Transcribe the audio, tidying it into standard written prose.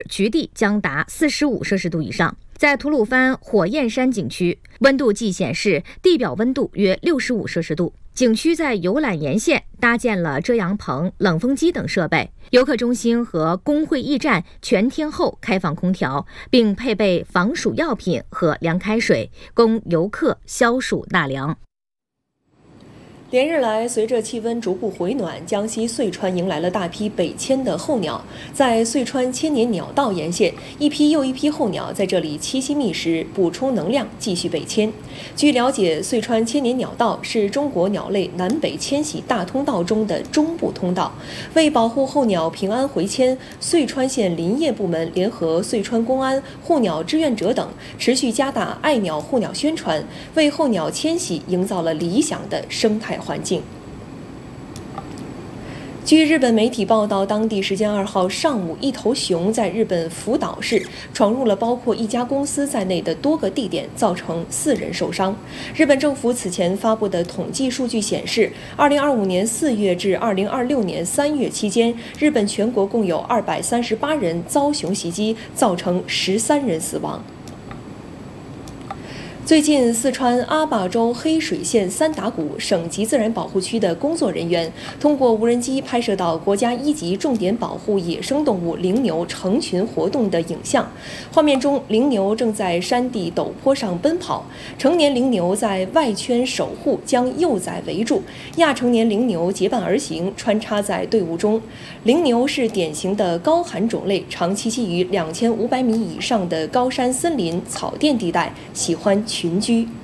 局地将达45摄氏度以上。在吐鲁番火焰山景区，温度计显示地表温度约65摄氏度。景区在游览沿线搭建了遮阳棚、冷风机等设备，游客中心和工会驿站全天候开放空调，并配备防暑药品和凉开水，供游客消暑纳凉。 连日来，随着气温逐步回暖，江西遂川迎来了大批北迁的候鸟。在遂川千年鸟道沿线，一批又一批候鸟在这里栖息觅食，补充能量，继续北迁。据了解，遂川千年鸟道是中国鸟类南北迁徙大通道中的中部通道。为保护候鸟平安回迁，遂川县林业部门联合遂川公安、护鸟志愿者等，持续加大爱鸟护鸟宣传，为候鸟迁徙营造了理想的生态环境。据日本媒体报道，当地时间2号上午，一头熊在日本福岛市闯入了包括一家公司在内的多个地点，造成4人受伤。日本政府此前发布的统计数据显示，2025年4月至2026年3月期间，日本全国共有238人遭熊袭击，造成13人死亡。最近，四川阿坝州黑水县三打谷省级自然保护区的工作人员通过无人机拍摄到国家1级重点保护野生动物羚牛成群活动的影像。画面中，羚牛正在山地陡坡上奔跑，成年羚牛在外圈守护，将幼崽围住，亚成年羚牛结伴而行，穿插在队伍中。羚牛是典型的高寒种类，常栖息于2500米以上的高山森林、草甸地带，喜欢群居。